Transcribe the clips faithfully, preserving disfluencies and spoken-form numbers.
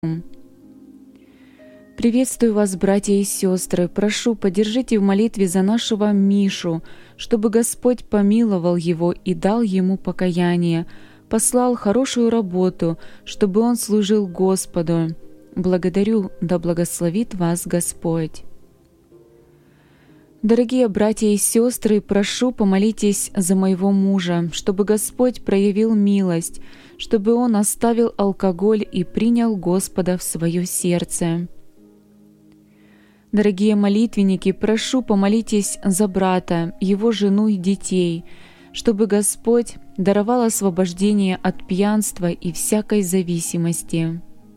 Приветствую вас, братья и сестры. Прошу, поддержите в молитве за нашего Мишу, чтобы Господь помиловал его и дал ему покаяние, послал хорошую работу, чтобы он служил Господу. Благодарю, да благословит вас Господь. Дорогие братья и сестры, прошу, помолитесь за моего мужа, чтобы Господь проявил милость, чтобы он оставил алкоголь и принял Господа в свое сердце. Дорогие молитвенники, прошу, помолитесь за брата, его жену и детей, чтобы Господь даровал освобождение от пьянства и всякой зависимости.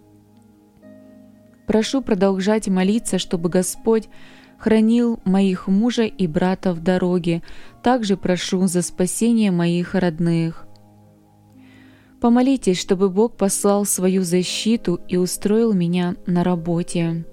Прошу продолжать молиться, чтобы Господь хранил моих мужа и брата в дороге. Также прошу за спасение моих родных. Помолитесь, чтобы Бог послал свою защиту и устроил меня на работе.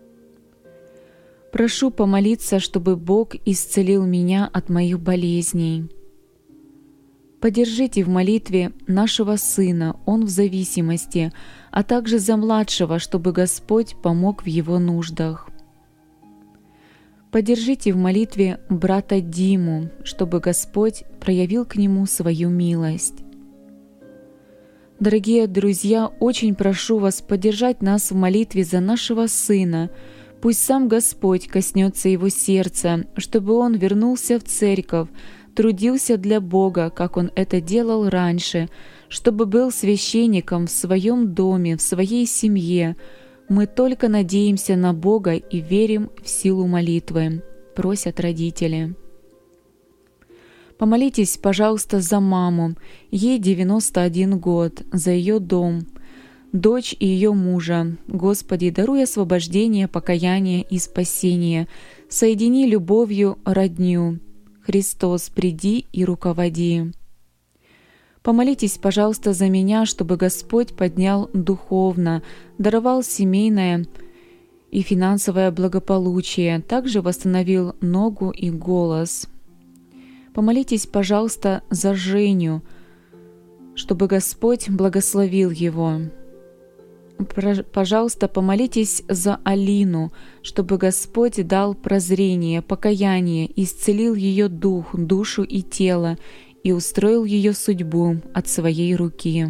Прошу помолиться, чтобы Бог исцелил меня от моих болезней. Поддержите в молитве нашего сына, он в зависимости, а также за младшего, чтобы Господь помог в его нуждах. Поддержите в молитве брата Диму, чтобы Господь проявил к нему свою милость. Дорогие друзья, очень прошу вас поддержать нас в молитве за нашего сына. Пусть сам Господь коснется его сердца, чтобы он вернулся в церковь, трудился для Бога, как он это делал раньше, чтобы был священником в своем доме, в своей семье. Мы только надеемся на Бога и верим в силу молитвы, просят родители. Помолитесь, пожалуйста, за маму, ей девяносто один год, за ее дом, дочь и ее мужа. Господи, даруй освобождение, покаяние и спасение. Соедини любовью родню. Христос, приди и руководи. Помолитесь, пожалуйста, за меня, чтобы Господь поднял духовно, даровал семейное и финансовое благополучие, также восстановил ногу и голос. Помолитесь, пожалуйста, за Женю, чтобы Господь благословил его. Пожалуйста, помолитесь за Алину, чтобы Господь дал прозрение, покаяние, исцелил ее дух, душу и тело и устроил ее судьбу от своей руки.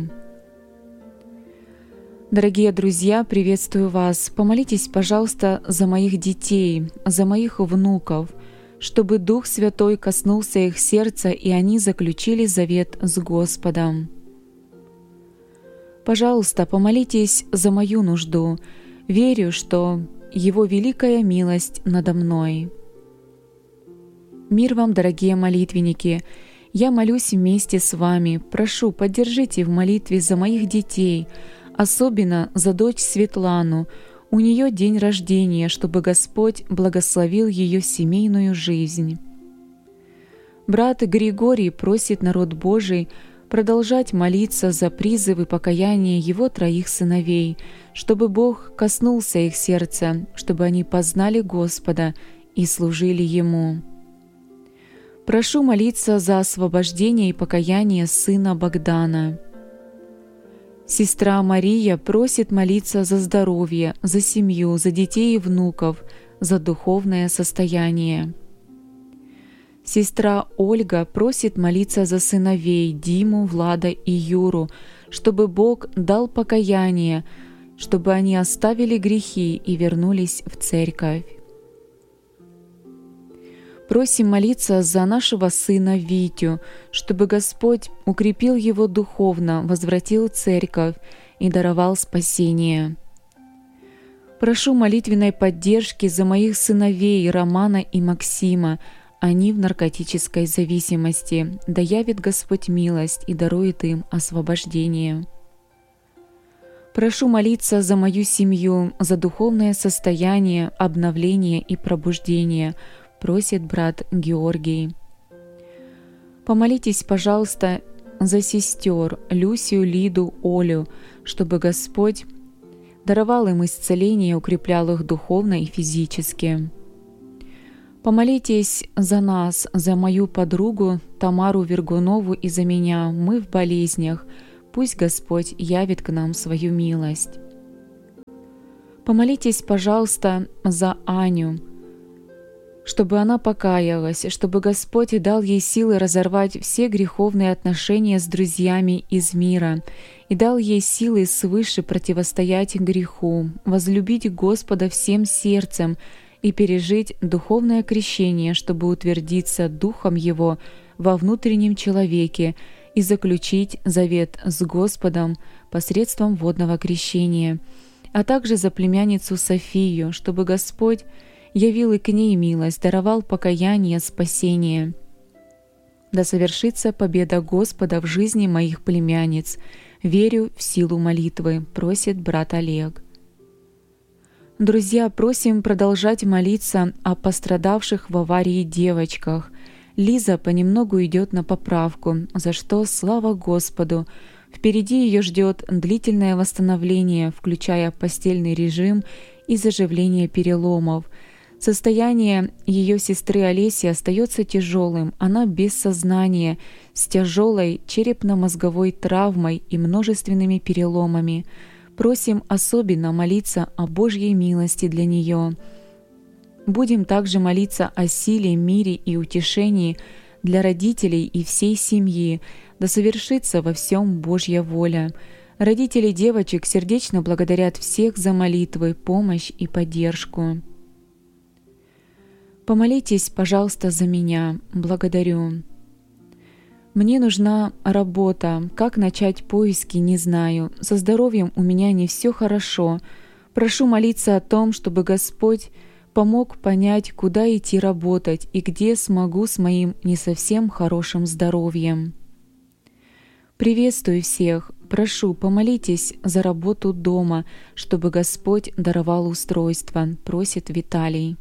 Дорогие друзья, приветствую вас. Помолитесь, пожалуйста, за моих детей, за моих внуков, чтобы Дух Святой коснулся их сердца, и они заключили завет с Господом. Пожалуйста, помолитесь за мою нужду. Верю, что Его великая милость надо мной. Мир вам, дорогие молитвенники! Я молюсь вместе с вами. Прошу, поддержите в молитве за моих детей, особенно за дочь Светлану. У нее день рождения, чтобы Господь благословил ее семейную жизнь. Брат Григорий просит народ Божий продолжать молиться за призывы покаяния его троих сыновей, чтобы Бог коснулся их сердца, чтобы они познали Господа и служили Ему. Прошу молиться за освобождение и покаяние сына Богдана. Сестра Мария просит молиться за здоровье, за семью, за детей и внуков, за духовное состояние. Сестра Ольга просит молиться за сыновей Диму, Влада и Юру, чтобы Бог дал покаяние, чтобы они оставили грехи и вернулись в церковь. Просим молиться за нашего сына Витю, чтобы Господь укрепил его духовно, возвратил церковь и даровал спасение. Прошу молитвенной поддержки за моих сыновей Романа и Максима. Они в наркотической зависимости. Да явит Господь милость и дарует им освобождение. Прошу молиться за мою семью, за духовное состояние, обновление и пробуждение, просит брат Георгий. Помолитесь, пожалуйста, за сестер Люсию, Лиду, Олю, чтобы Господь даровал им исцеление, укреплял их духовно и физически. Помолитесь за нас, за мою подругу Тамару Вергунову и за меня. Мы в болезнях. Пусть Господь явит к нам свою милость. Помолитесь, пожалуйста, за Аню, чтобы она покаялась, чтобы Господь дал ей силы разорвать все греховные отношения с друзьями из мира и дал ей силы свыше противостоять греху, возлюбить Господа всем сердцем и пережить духовное крещение, чтобы утвердиться Духом Его во внутреннем человеке и заключить завет с Господом посредством водного крещения, а также за племянницу Софию, чтобы Господь явил и к ней милость, даровал покаяние, спасение. Да совершится победа Господа в жизни моих племянниц. Верю в силу молитвы, просит брат Олег. Друзья, просим продолжать молиться о пострадавших в аварии девочках. Лиза понемногу идет на поправку, за что слава Господу. Впереди ее ждет длительное восстановление, включая постельный режим и заживление переломов. Состояние ее сестры Олеси остается тяжелым, она без сознания, с тяжелой черепно-мозговой травмой и множественными переломами. Просим особенно молиться о Божьей милости для нее. Будем также молиться о силе, мире и утешении для родителей и всей семьи, да совершится во всем Божья воля. Родители девочек сердечно благодарят всех за молитвы, помощь и поддержку. Помолитесь, пожалуйста, за меня. Благодарю. Мне нужна работа. Как начать поиски, не знаю. Со здоровьем у меня не все хорошо. Прошу молиться о том, чтобы Господь помог понять, куда идти работать и где смогу с моим не совсем хорошим здоровьем. Приветствую всех. Прошу, помолитесь за работу дома, чтобы Господь даровал устройство, просит Виталий.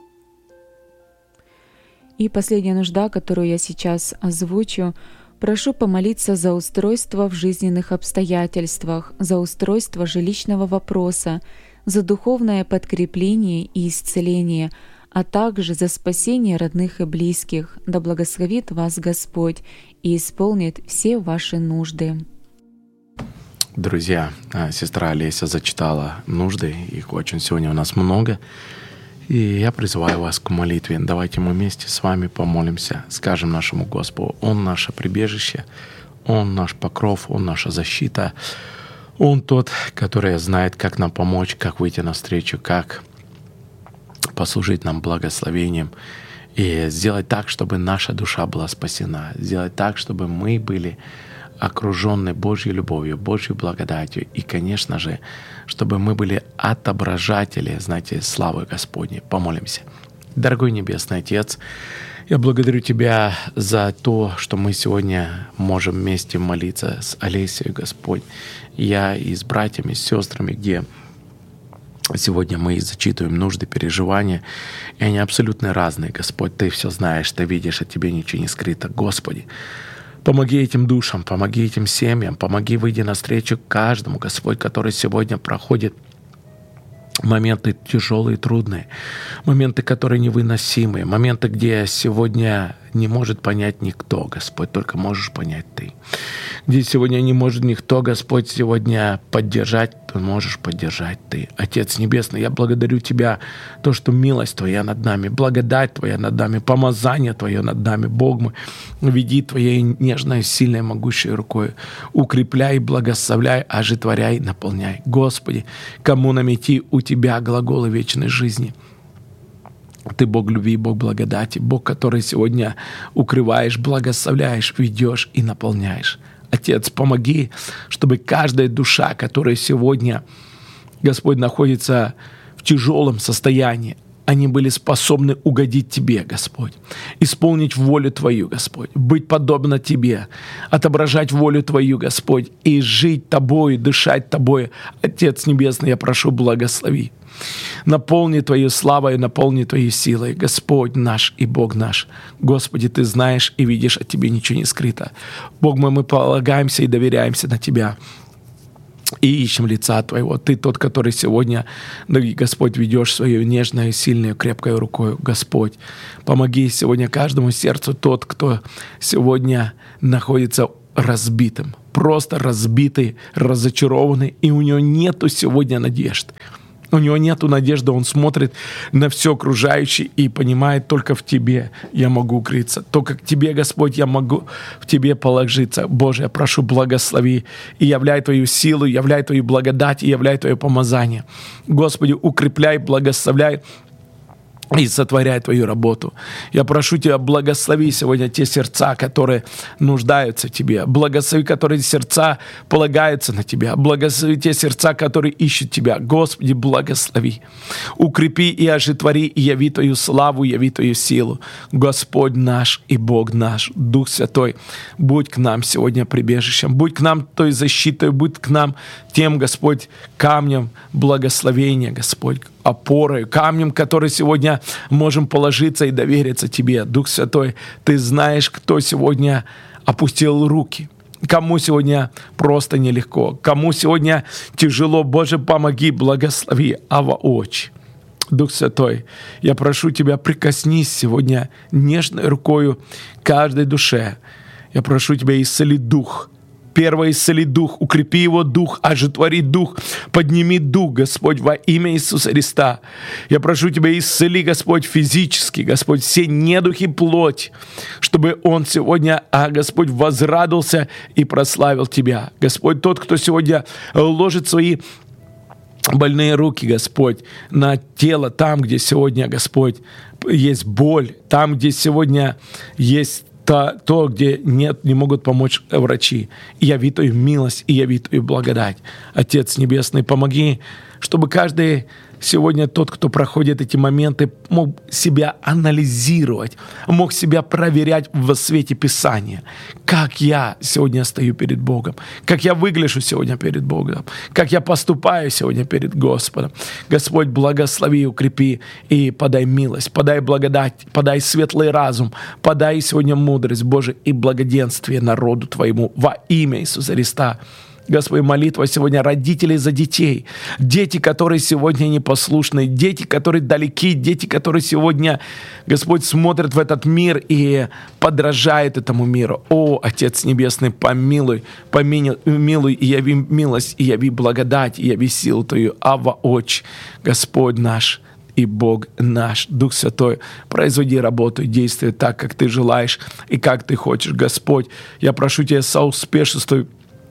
И последняя нужда, которую я сейчас озвучу, прошу помолиться за устройство в жизненных обстоятельствах, за устройство жилищного вопроса, за духовное подкрепление и исцеление, а также за спасение родных и близких. Да благословит вас Господь и исполнит все ваши нужды. Друзья, сестра Олеся зачитала нужды, их очень сегодня у нас много. И я призываю вас к молитве. Давайте мы вместе с вами помолимся, скажем нашему Господу: Он наше прибежище, Он наш покров, Он наша защита, Он тот, который знает, как нам помочь, как выйти навстречу, как послужить нам благословением и сделать так, чтобы наша душа была спасена, сделать так, чтобы мы были окруженные Божьей любовью, Божьей благодатью. И, конечно же, чтобы мы были отображатели, знаете, славы Господней. Помолимся. Дорогой Небесный Отец, я благодарю Тебя за то, что мы сегодня можем вместе молиться с Олесей, Господь. Я и с братьями, с сестрами, где сегодня мы зачитываем нужды, переживания, и они абсолютно разные, Господь. Ты все знаешь, Ты видишь, от Тебя ничего не скрыто, Господи. Помоги этим душам, помоги этим семьям, помоги выйти навстречу каждому, Господь, который сегодня проходит моменты тяжелые, трудные, моменты, которые невыносимые, моменты, где сегодня не может понять никто, Господь, только можешь понять Ты. Где сегодня не может никто, Господь, сегодня поддержать, то можешь поддержать Ты. Отец Небесный, я благодарю Тебя, то, что милость Твоя над нами, благодать Твоя над нами, помазание Твое над нами, Бог мой, веди Твоей нежной, сильной, могущей рукой, укрепляй, благословляй, ожитворяй, наполняй. Господи, кому нам идти, у Тебя глаголы вечной жизни. Ты Бог любви, Бог благодати, Бог, который сегодня укрываешь, благословляешь, ведешь и наполняешь. Отец, помоги, чтобы каждая душа, которая сегодня, Господь, находится в тяжелом состоянии, они были способны угодить Тебе, Господь, исполнить волю Твою, Господь, быть подобно Тебе, отображать волю Твою, Господь, и жить Тобой, дышать Тобой. Отец Небесный, я прошу, благослови. Наполни Твою славой, наполни Твоей силой, Господь наш и Бог наш. Господи, Ты знаешь и видишь, от Тебе ничего не скрыто. Бог мой, мы полагаемся и доверяемся на Тебя. И ищем лица Твоего. Ты тот, который сегодня, Господь, ведешь свою нежную, сильную, крепкой рукой. Господь, помоги сегодня каждому сердцу тот, кто сегодня находится разбитым, просто разбитый, разочарованный, и у него нету сегодня надежд. У него нету надежды, он смотрит на все окружающее и понимает, только в Тебе я могу укрыться. Только к Тебе, Господь, я могу в Тебе положиться. Боже, я прошу, благослови и являй Твою силу, являй Твою благодать и являй Твое помазание. Господи, укрепляй, благословляй и сотворяй Твою работу. Я прошу Тебя, благослови сегодня те сердца, которые нуждаются в Тебе. Благослови, которые сердца полагаются на Тебя. Благослови те сердца, которые ищут Тебя. Господи, благослови. Укрепи и оживотвори, и яви Твою славу, яви Твою силу. Господь наш и Бог наш, Дух Святой, будь к нам сегодня прибежищем, будь к нам той защитой, будь к нам тем, Господь, камнем благословения, Господь, опорой, камнем, который сегодня можем положиться и довериться Тебе. Дух Святой, Ты знаешь, кто сегодня опустил руки, кому сегодня просто нелегко, кому сегодня тяжело. Боже, помоги, благослови, Ава Очи. Дух Святой, я прошу Тебя, прикоснись сегодня нежной рукою каждой душе. Я прошу Тебя, исцели дух. Первое, исцели дух, укрепи его дух, оживотвори дух, подними дух, Господь, во имя Иисуса Христа. Я прошу Тебя, исцели, Господь, физически, Господь, все недухи плоть, чтобы он сегодня, а, Господь, возрадовался и прославил Тебя. Господь, тот, кто сегодня ложит свои больные руки, Господь, на тело, там, где сегодня, Господь, есть боль, там, где сегодня есть То, то, где нет, не могут помочь врачи. И яви Твою милость, и яви Твою благодать. Отец Небесный, помоги, чтобы каждый сегодня тот, кто проходит эти моменты, мог себя анализировать, мог себя проверять во свете Писания. Как я сегодня стою перед Богом, как я выгляжу сегодня перед Богом, как я поступаю сегодня перед Господом. Господь, благослови, укрепи и подай милость, подай благодать, подай светлый разум, подай сегодня мудрость, Боже, и благоденствие народу Твоему во имя Иисуса Христа. Господи, молитва сегодня родителей за детей. Дети, которые сегодня непослушны, дети, которые далеки, дети, которые сегодня, Господь, смотрят в этот мир и подражают этому миру. О, Отец Небесный, помилуй, помилуй, и яви милость, и яви благодать, и яви силу Твою. Ава Очи, Господь наш и Бог наш. Дух Святой, производи работу и действуй так, как Ты желаешь и как Ты хочешь. Господь, я прошу Тебя, соуспешествуй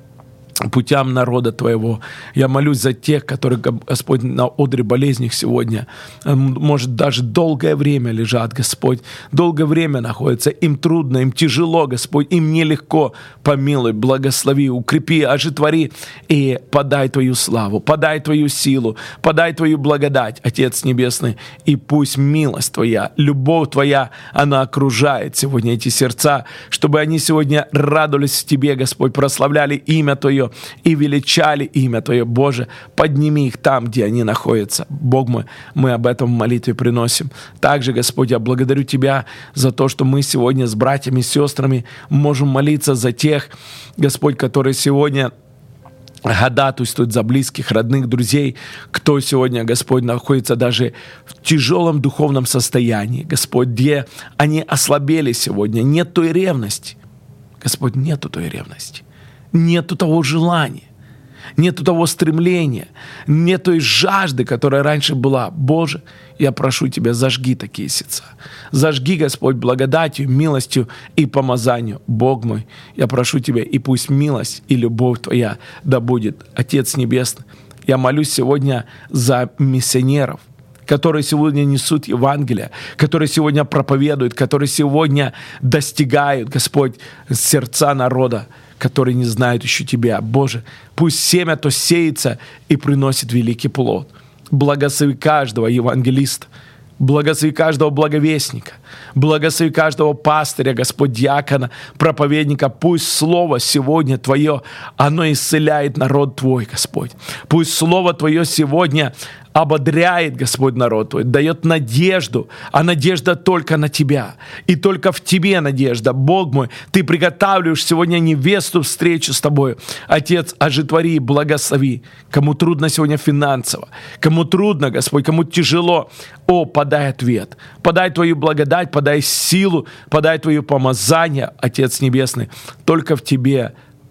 путям народа Твоего. Я молюсь за тех, которые, Господь, на одре болезнях сегодня, может, даже долгое время лежат, Господь, долгое время находятся, им трудно, им тяжело, Господь, им нелегко. Помилуй, благослови, укрепи, оживотвори и подай Твою славу, подай Твою силу, подай Твою благодать, Отец Небесный, и пусть милость Твоя, любовь Твоя, она окружает сегодня эти сердца, чтобы они сегодня радовались в Тебе, Господь, прославляли имя Твое, и величали имя Твое, Боже, подними их там, где они находятся. Бог мой, мы об этом в молитве приносим. Также, Господь, я благодарю Тебя за то, что мы сегодня с братьями и сестрами можем молиться за тех, Господь, которые сегодня ходатайствуют за близких, родных, друзей, кто сегодня, Господь, находится даже в тяжелом духовном состоянии. Господь, где они ослабели сегодня, нет той ревности. Господь, нету той ревности. Нету того желания, нету того стремления, нет той жажды, которая раньше была. Боже, я прошу Тебя, зажги такие сердца. Зажги, Господь, благодатью, милостью и помазанию. Бог мой, я прошу Тебя, и пусть милость и любовь Твоя да будет. Отец Небесный, я молюсь сегодня за миссионеров, которые сегодня несут Евангелие, которые сегодня проповедуют, которые сегодня достигают, Господь, сердца народа, которые не знают еще Тебя. Боже, пусть семя то сеется и приносит великий плод. Благослови каждого евангелиста, благослови каждого благовестника, благослови каждого пастыря, Господь, диакона, проповедника. Пусть Слово сегодня Твое, оно исцеляет народ Твой, Господь. Пусть Слово Твое сегодня ободряет, Господь, народ Твой, дает надежду, а надежда только на Тебя. И только в Тебе надежда. Бог мой, Ты приготавливаешь сегодня невесту встречу с Тобой. Отец, оживотвори и благослови. Кому трудно сегодня финансово, кому трудно, Господь, кому тяжело, о, подай ответ. Подай Твою благодать, подай силу, подай Твое помазание, Отец Небесный. Только в Тебе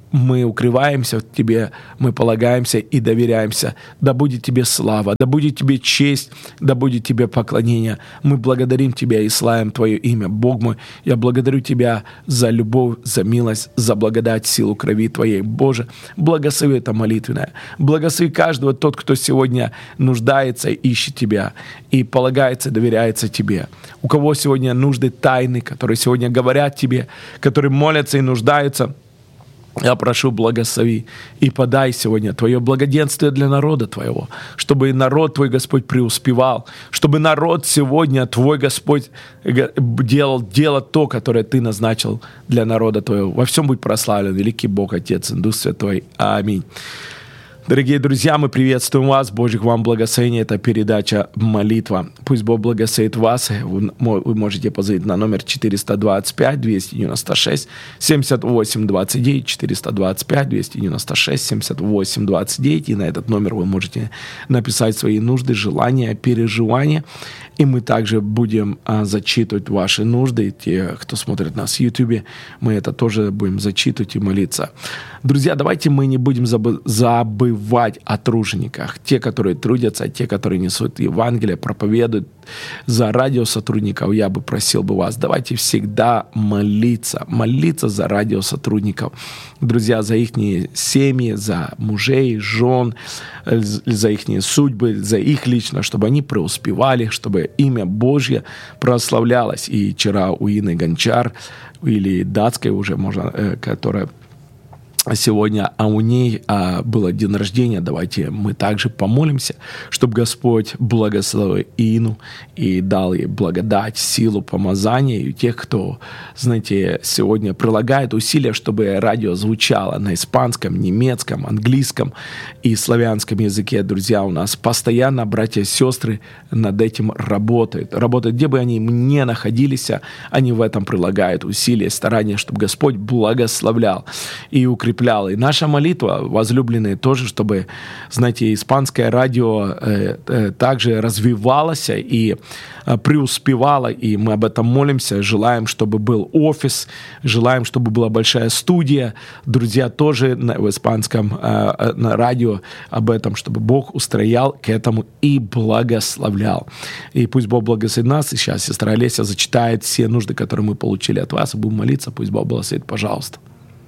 мы укрываемся в Тебе, мы полагаемся и доверяемся. Да будет Тебе слава, да будет Тебе честь, да будет Тебе поклонение. Мы благодарим Тебя и славим Твое имя. Бог мой, я благодарю Тебя за любовь, за милость, за благодать, силу крови Твоей. Боже, благослови это молитвенное. Благослови каждого, тот, кто сегодня нуждается, ищет Тебя и полагается, доверяется Тебе. У кого сегодня нужды тайны, которые сегодня говорят Тебе, которые молятся и нуждаются, я прошу, благослови и подай сегодня Твое благоденствие для народа Твоего, чтобы народ Твой, Господь, преуспевал, чтобы народ сегодня Твой, Господь, делал дело то, которое Ты назначил для народа Твоего. Во всем будь прославлен, великий Бог, Отец и Дух Святой. Аминь. Дорогие друзья, мы приветствуем вас. Божьих вам благословений. Это передача «Молитва». Пусть Бог благословит вас. Вы можете позвонить на номер четыреста двадцать пять двести девяносто шесть семьдесят восемь двадцать девять, четыреста двадцать пять двести девяносто шесть семьдесят восемь двадцать девять. И на этот номер вы можете написать свои нужды, желания, переживания. И мы также будем а, зачитывать ваши нужды. Те, кто смотрит нас в YouTube, мы это тоже будем зачитывать и молиться. Друзья, давайте мы не будем забы- забывать о тружениках. Те, которые трудятся, те, которые несут Евангелие, проповедуют. За радиосотрудников я бы просил бы вас, давайте всегда молиться. Молиться за радиосотрудников. Друзья, за их семьи, за мужей, жен, за их судьбы, за их лично, чтобы они преуспевали, чтобы имя Божье прославлялось. И вчера у Инны Гончар, или датской уже, можно, которая сегодня, а у ней а, был день рождения. Давайте мы также помолимся, чтобы Господь благословил Ину и дал ей благодать, силу, помазание. И тех, кто, знаете, сегодня прилагает усилия, чтобы радио звучало на испанском, немецком, английском и славянском языке. Друзья, у нас постоянно братья и сестры над этим работают. Работают, где бы они ни находились, они в этом прилагают усилия, старания, чтобы Господь благословлял и укреплял. И наша молитва, возлюбленные, тоже, чтобы, знаете, испанское радио э, э, также развивалось и э, преуспевало, и мы об этом молимся, желаем, чтобы был офис, желаем, чтобы была большая студия. Друзья, тоже на, в испанском э, на радио об этом, чтобы Бог устроял к этому и благословлял. И пусть Бог благословит нас. И сейчас сестра Олеся зачитает все нужды, которые мы получили от вас, и будем молиться. Пусть Бог благословит, пожалуйста.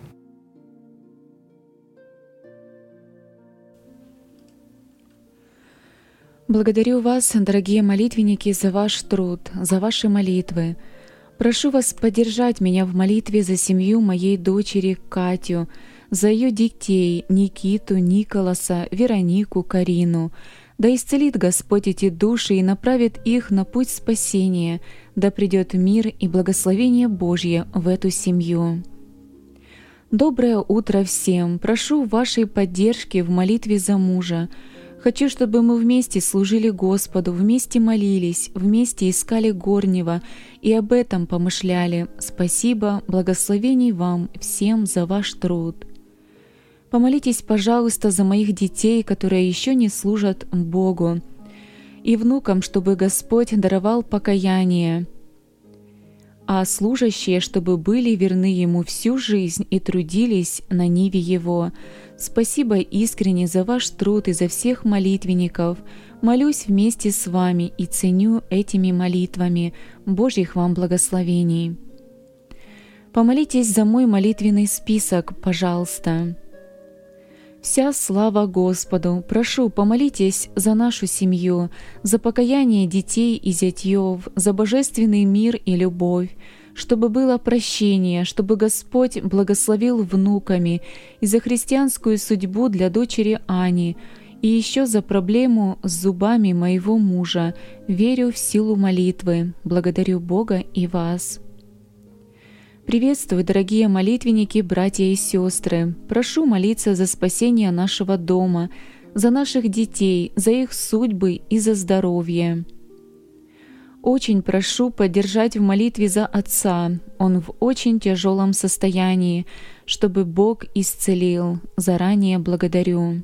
Благодарю вас, дорогие молитвенники, за ваш труд, за ваши молитвы. Прошу вас поддержать меня в молитве за семью моей дочери Катю, за ее детей Никиту, Николаса, Веронику, Карину. Да исцелит Господь эти души и направит их на путь спасения, да придет мир и благословение Божье в эту семью. Доброе утро всем! Прошу вашей поддержки в молитве за мужа. Хочу, чтобы мы вместе служили Господу, вместе молились, вместе искали горнего и об этом помышляли. Спасибо, благословений вам всем за ваш труд. Помолитесь, пожалуйста, за моих детей, которые еще не служат Богу, и внукам, чтобы Господь даровал покаяние, а служащие, чтобы были верны Ему всю жизнь и трудились на ниве Его. Спасибо искренне за ваш труд и за всех молитвенников. Молюсь вместе с вами и ценю этими молитвами. Божьих вам благословений. Помолитесь за мой молитвенный список, пожалуйста. Вся слава Господу! Прошу, помолитесь за нашу семью, за покаяние детей и зятьев, за божественный мир и любовь, чтобы было прощение, чтобы Господь благословил внуками, и за христианскую судьбу для дочери Ани, и еще за проблему с зубами моего мужа. Верю в силу молитвы. Благодарю Бога и вас. Приветствую, дорогие молитвенники, братья и сестры. Прошу молиться за спасение нашего дома, за наших детей, за их судьбы и за здоровье. Очень прошу поддержать в молитве за отца. Он в очень тяжелом состоянии, чтобы Бог исцелил. Заранее благодарю.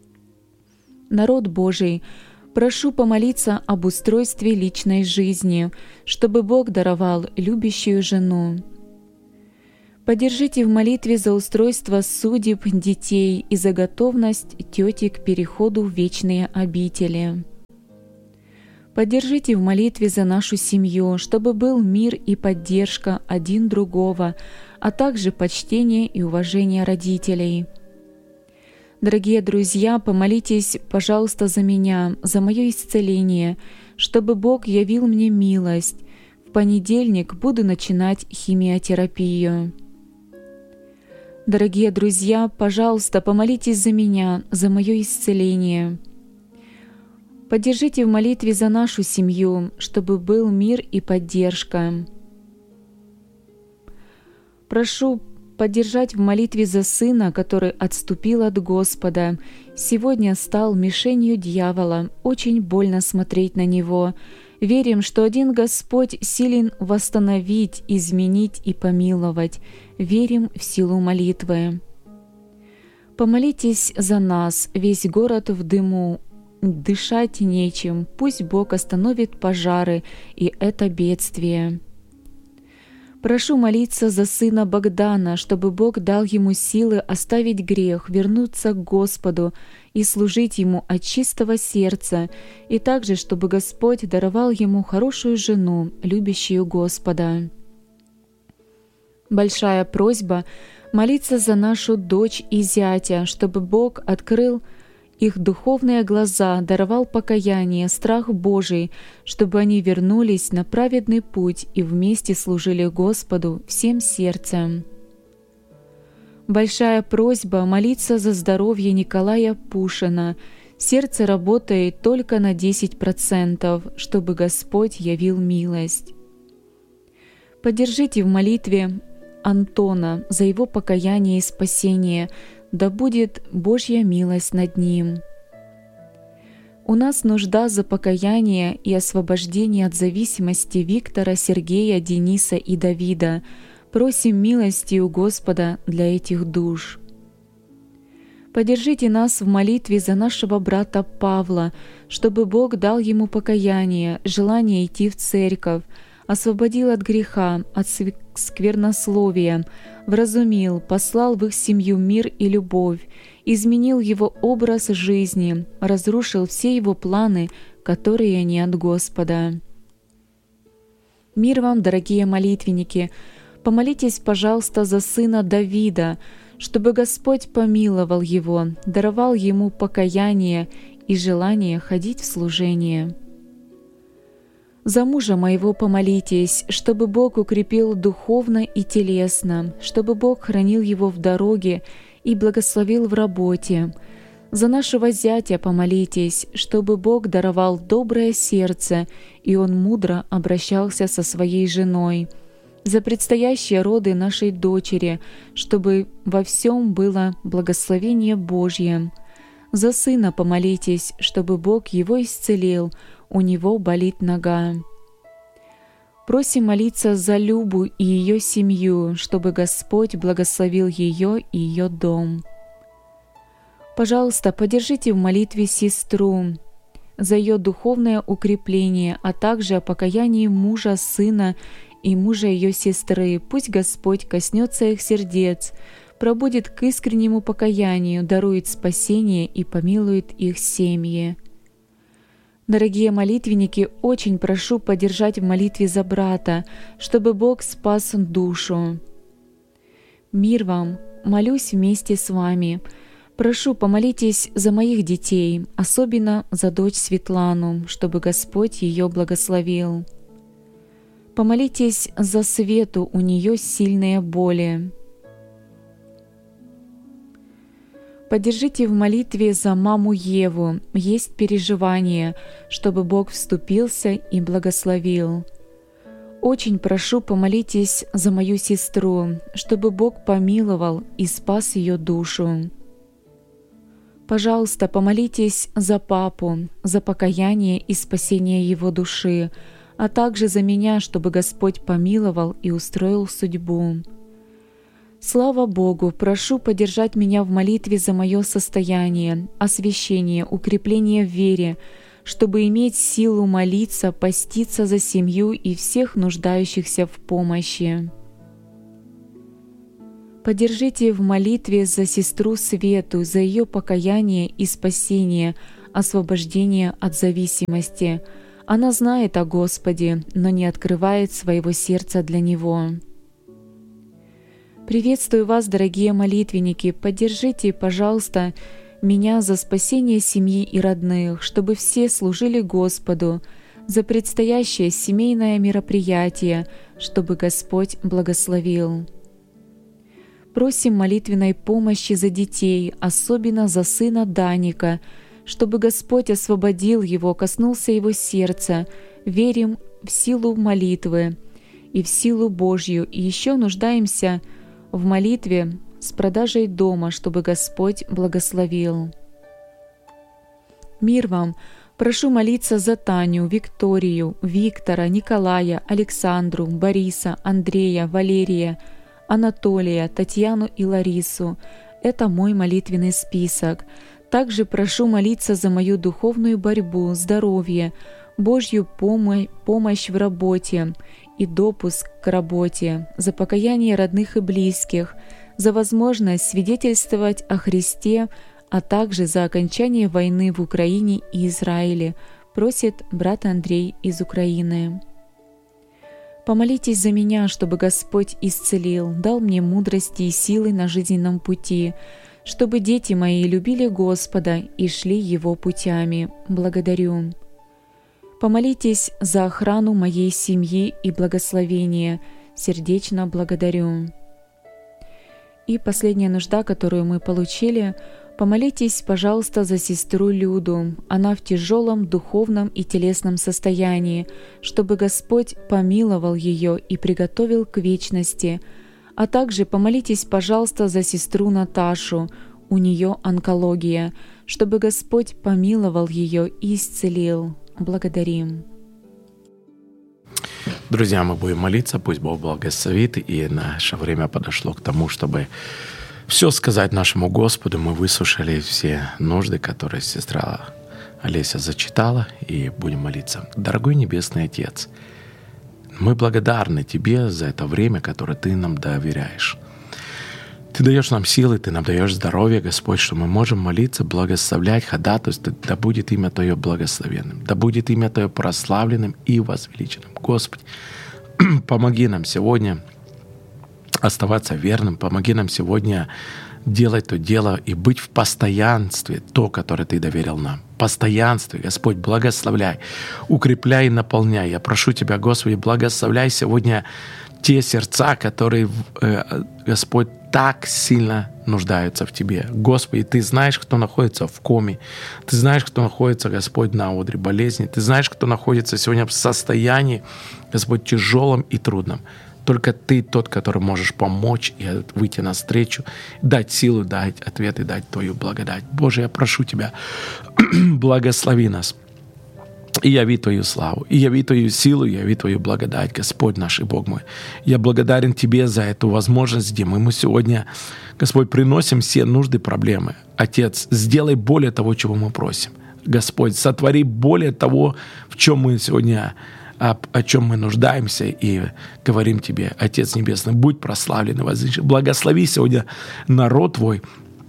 Народ Божий, прошу помолиться об устройстве личной жизни, чтобы Бог даровал любящую жену. Поддержите в молитве за устройство судеб детей и за готовность тети к переходу в вечные обители. Поддержите в молитве за нашу семью, чтобы был мир и поддержка один другого, а также почтение и уважение родителей. Дорогие друзья, помолитесь, пожалуйста, за меня, за мое исцеление, чтобы Бог явил мне милость. В понедельник буду начинать химиотерапию. Дорогие друзья, пожалуйста, помолитесь за меня, за мое исцеление. Поддержите в молитве за нашу семью, чтобы был мир и поддержка. Прошу поддержать в молитве за сына, который отступил от Господа, сегодня стал мишенью дьявола, очень больно смотреть на него. Верим, что один Господь силен восстановить, изменить и помиловать. Верим в силу молитвы. Помолитесь за нас, весь город в дыму, дышать нечем, пусть Бог остановит пожары и это бедствие. Прошу молиться за сына Богдана, чтобы Бог дал ему силы оставить грех, вернуться к Господу и служить Ему от чистого сердца, и также, чтобы Господь даровал ему хорошую жену, любящую Господа. Большая просьба молиться за нашу дочь и зятя, чтобы Бог открыл их духовные глаза, даровал покаяние, страх Божий, чтобы они вернулись на праведный путь и вместе служили Господу всем сердцем. Большая просьба молиться за здоровье Николая Пушина. Сердце работает только на десять процентов, чтобы Господь явил милость. Поддержите в молитве Антона за его покаяние и спасение, да будет Божья милость над ним. У нас нужда за покаяние и освобождение от зависимости Виктора, Сергея, Дениса и Давида. Просим милости у Господа для этих душ. Поддержите нас в молитве за нашего брата Павла, чтобы Бог дал ему покаяние, желание идти в церковь, освободил от греха, от сквернословия, вразумил, послал в их семью мир и любовь, изменил его образ жизни, разрушил все его планы, которые не от Господа. Мир вам, дорогие молитвенники! Помолитесь, пожалуйста, за сына Давида, чтобы Господь помиловал его, даровал ему покаяние и желание ходить в служение. За мужа моего помолитесь, чтобы Бог укрепил духовно и телесно, чтобы Бог хранил его в дороге и благословил в работе. За нашего зятя помолитесь, чтобы Бог даровал доброе сердце, и он мудро обращался со своей женой. За предстоящие роды нашей дочери, чтобы во всем было благословение Божье. За сына помолитесь, чтобы Бог его исцелил, у него болит нога. Просим молиться за Любу и ее семью, чтобы Господь благословил ее и ее дом. Пожалуйста, поддержите в молитве сестру за ее духовное укрепление, а также о покаянии мужа, сына и мужа ее сестры. Пусть Господь коснется их сердец, пробудит к искреннему покаянию, дарует спасение и помилует их семьи. Дорогие молитвенники, очень прошу поддержать в молитве за брата, чтобы Бог спас душу. Мир вам! Молюсь вместе с вами. Прошу, помолитесь за моих детей, особенно за дочь Светлану, чтобы Господь ее благословил. Помолитесь за Свету, у нее сильные боли. Поддержите в молитве за маму Еву, есть переживание, чтобы Бог вступился и благословил. Очень прошу, помолитесь за мою сестру, чтобы Бог помиловал и спас ее душу. Пожалуйста, помолитесь за папу, за покаяние и спасение его души, а также за меня, чтобы Господь помиловал и устроил судьбу. Слава Богу, прошу поддержать меня в молитве за мое состояние, освящение, укрепление в вере, чтобы иметь силу молиться, поститься за семью и всех нуждающихся в помощи. Поддержите в молитве за сестру Свету, за ее покаяние и спасение, освобождение от зависимости. Она знает о Господе, но не открывает своего сердца для Него. Приветствую вас, дорогие молитвенники. Поддержите, пожалуйста, меня за спасение семьи и родных, чтобы все служили Господу, за предстоящее семейное мероприятие, чтобы Господь благословил. Просим молитвенной помощи за детей, особенно за сына Даника, чтобы Господь освободил его, коснулся его сердца. Верим в силу молитвы и в силу Божью, и еще нуждаемся в молитве с продажей дома, чтобы Господь благословил. Мир вам! Прошу молиться за Таню, Викторию, Виктора, Николая, Александру, Бориса, Андрея, Валерия, Анатолия, Татьяну и Ларису. Это мой молитвенный список. Также прошу молиться за мою духовную борьбу, здоровье, Божью помощь, помощь в работе и допуск к работе, за покаяние родных и близких, за возможность свидетельствовать о Христе, а также за окончание войны в Украине и Израиле, просит брат Андрей из Украины. Помолитесь за меня, чтобы Господь исцелил, дал мне мудрости и силы на жизненном пути, чтобы дети мои любили Господа и шли Его путями. Благодарю. Помолитесь за охрану моей семьи и благословение. Сердечно благодарю. И последняя нужда, которую мы получили. Помолитесь, пожалуйста, за сестру Люду. Она в тяжелом духовном и телесном состоянии, чтобы Господь помиловал ее и приготовил к вечности. А также помолитесь, пожалуйста, за сестру Наташу. У нее онкология, чтобы Господь помиловал ее и исцелил. Благодарим. Друзья, мы будем молиться, пусть Бог благословит, и наше время подошло к тому, чтобы все сказать нашему Господу. Мы выслушали все нужды, которые сестра Олеся зачитала, и будем молиться. Дорогой Небесный Отец, мы благодарны Тебе за это время, которое Ты нам доверяешь. Ты даешь нам силы, Ты нам даешь здоровье, Господь, что мы можем молиться, благословлять, ходатайствовать. Да будет имя Твое благословенным, да будет имя Твое прославленным и возвеличенным. Господь, помоги нам сегодня оставаться верным, помоги нам сегодня делать то дело и быть в постоянстве, то, которое Ты доверил нам. Постоянстве, Господь, благословляй, укрепляй и наполняй. Я прошу Тебя, Господи, благословляй сегодня те сердца, которые, Господь, так сильно нуждаются в Тебе. Господи, Ты знаешь, кто находится в коме. Ты знаешь, кто находится, Господь, на одре болезни. Ты знаешь, кто находится сегодня в состоянии, Господь, тяжелом и трудном. Только Ты тот, который можешь помочь и выйти навстречу, дать силу, дать ответ и дать Твою благодать. Боже, я прошу Тебя, благослови нас. И яви Твою славу, и яви Твою силу, и яви Твою благодать, Господь наш и Бог мой. Я благодарен Тебе за эту возможность, где мы сегодня, Господь, приносим все нужды, проблемы. Отец, сделай более того, чего мы просим. Господь, сотвори более того, в чем мы сегодня, о, о чем мы нуждаемся, и говорим Тебе, Отец Небесный, будь прославлен и возвеличен. Благослови сегодня народ Твой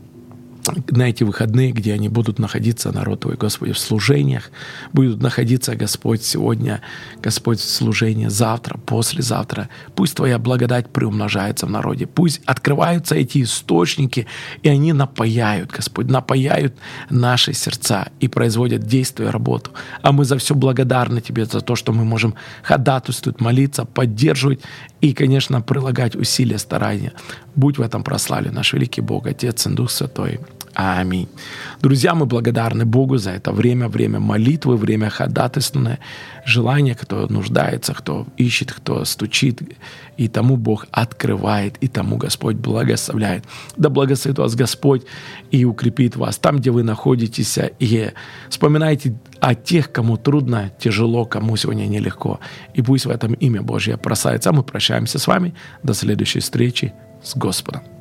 на эти выходные, где они будут находиться, народ Твой, Господи, в служениях, будут находиться, Господь, сегодня, Господь, в служении, завтра, послезавтра. Пусть Твоя благодать приумножается в народе, пусть открываются эти источники, и они напаяют, Господь, напаяют наши сердца и производят действие, работу. А мы за все благодарны Тебе, за то, что мы можем ходатайствовать, молиться, поддерживать и, конечно, прилагать усилия, старания. Будь в этом прославлен наш великий Бог, Отец и Дух Святой. Аминь. Друзья, мы благодарны Богу за это время, время молитвы, время ходатайственное, желание, кто нуждается, кто ищет, кто стучит, и тому Бог открывает, и тому Господь благословляет. Да благословит вас Господь и укрепит вас там, где вы находитесь, и вспоминайте о тех, кому трудно, тяжело, кому сегодня нелегко. И пусть в этом имя Божье прославится. А мы прощаемся с вами. До следующей встречи с Господом.